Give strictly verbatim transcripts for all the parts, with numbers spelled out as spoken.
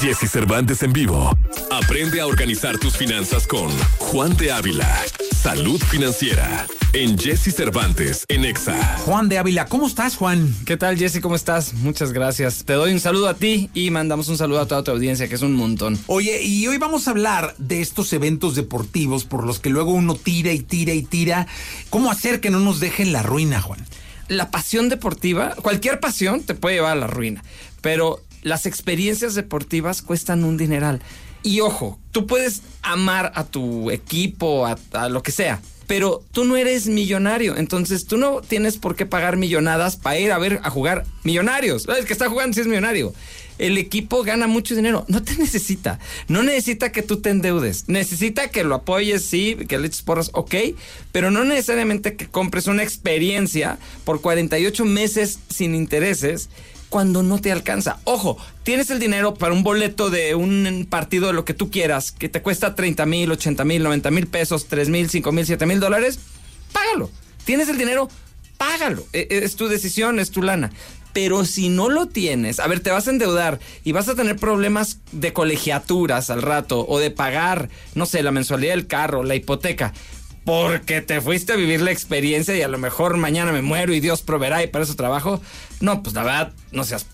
Jesse Cervantes en vivo. Aprende a organizar tus finanzas con Juan de Ávila. Salud financiera en Jesse Cervantes en Exa. Juan de Ávila, ¿cómo estás, Juan? ¿Qué tal, Jesse? ¿Cómo estás? Muchas gracias. Te doy un saludo a ti y mandamos un saludo a toda tu audiencia, que es un montón. Oye, y hoy vamos a hablar de estos eventos deportivos por los que luego uno tira y tira y tira. ¿Cómo hacer que no nos dejen la ruina, Juan? La pasión deportiva, cualquier pasión te puede llevar a la ruina, pero las experiencias deportivas cuestan un dineral. Y ojo, tú puedes amar a tu equipo, a, a lo que sea, pero tú no eres millonario, entonces tú no tienes por qué pagar millonadas para ir a ver a jugar Millonarios. El que está jugando sí es millonario. El equipo gana mucho dinero, no te necesita, no necesita que tú te endeudes, necesita que lo apoyes, sí, que le eches porras, ok, pero no necesariamente que compres una experiencia por cuarenta y ocho meses sin intereses cuando no te alcanza. Ojo, tienes el dinero para un boleto de un partido de lo que tú quieras, que te cuesta treinta mil, ochenta mil, noventa mil pesos, tres mil, cinco mil, siete mil dólares, págalo. Tienes el dinero, págalo. Es tu decisión, es tu lana. Pero si no lo tienes, a ver, te vas a endeudar y vas a tener problemas de colegiaturas al rato o de pagar, no sé, la mensualidad del carro, la hipoteca, porque te fuiste a vivir la experiencia y a lo mejor mañana me muero y Dios proveerá y para eso trabajo. No, pues la verdad, no seas...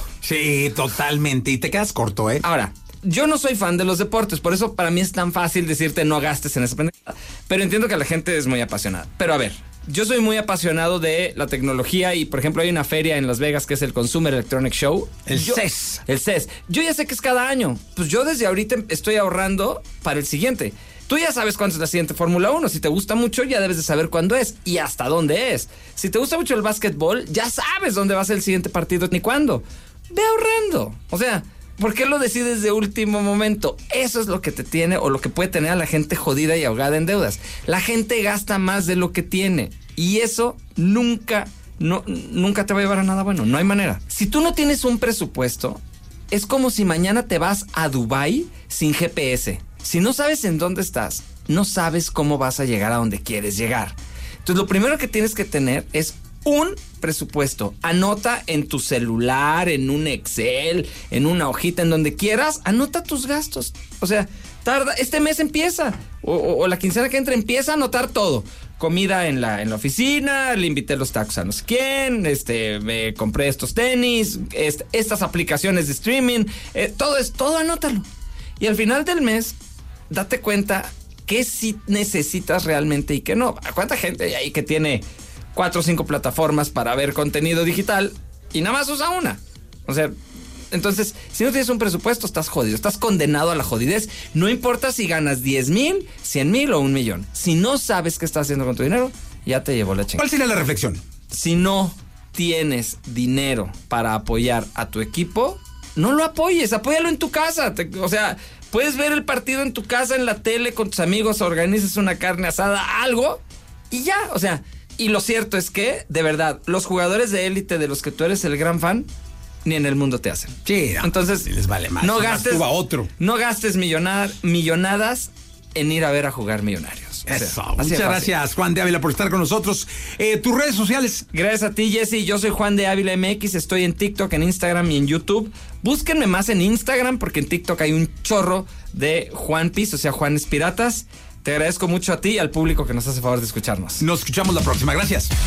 Sí, totalmente. Y te quedas corto, ¿eh? Ahora, yo no soy fan de los deportes, por eso para mí es tan fácil decirte no gastes en esa pendejada. Pero entiendo que la gente es muy apasionada. Pero a ver, yo soy muy apasionado de la tecnología y, por ejemplo, hay una feria en Las Vegas que es el Consumer Electronic Show. El yo, C E S. El C E S. Yo ya sé que es cada año. Pues yo desde ahorita estoy ahorrando para el siguiente. Tú ya sabes cuándo es la siguiente Fórmula uno. Si te gusta mucho, ya debes de saber cuándo es y hasta dónde es. Si te gusta mucho el básquetbol, ya sabes dónde va a ser el siguiente partido ni cuándo. Ve ahorrando. O sea, ¿por qué lo decides de último momento? Eso es lo que te tiene o lo que puede tener a la gente jodida y ahogada en deudas. La gente gasta más de lo que tiene y eso nunca, no, nunca te va a llevar a nada bueno. No hay manera. Si tú no tienes un presupuesto, es como si mañana te vas a Dubái sin G P S. Si no sabes en dónde estás, no sabes cómo vas a llegar a donde quieres llegar. Entonces, lo primero que tienes que tener es un presupuesto. Anota en tu celular, en un Excel, en una hojita, en donde quieras, anota tus gastos. O sea, tarda, este mes empieza, o, o, o la quincena que entra empieza a anotar todo. Comida en la, en la oficina, le invité los tacos a no sé quién, este, me compré estos tenis, est, estas aplicaciones de streaming, eh, todo es, todo anótalo. Y al final del mes, date cuenta que sí necesitas realmente y que no. ¿Cuánta gente hay ahí que tiene cuatro o cinco plataformas para ver contenido digital y nada más usa una? O sea, entonces, si no tienes un presupuesto, estás jodido, estás condenado a la jodidez. No importa si ganas diez mil, cien mil o un millón. Si no sabes qué estás haciendo con tu dinero, ya te llevó la chingada. ¿Cuál sería la reflexión? Si no tienes dinero para apoyar a tu equipo, no lo apoyes, apóyalo en tu casa. Te, o sea, puedes ver el partido en tu casa, en la tele, con tus amigos, organizas una carne asada, algo, y ya, o sea, y lo cierto es que, de verdad, los jugadores de élite de los que tú eres el gran fan, ni en el mundo te hacen. Sí, no, entonces, les vale más. No gastes, a otro. no gastes millonada, millonadas en ir a ver a jugar Millonarios. O Eso. sea, Muchas gracias, Juan de Ávila, por estar con nosotros. Eh, tus redes sociales. Gracias a ti, Jesse. Yo soy Juan de Ávila M X. Estoy en TikTok, en Instagram y en YouTube. Búsquenme más en Instagram porque en TikTok hay un chorro de Juan Piz, o sea, Juanes Piratas. Te agradezco mucho a ti y al público que nos hace favor de escucharnos. Nos escuchamos la próxima. Gracias.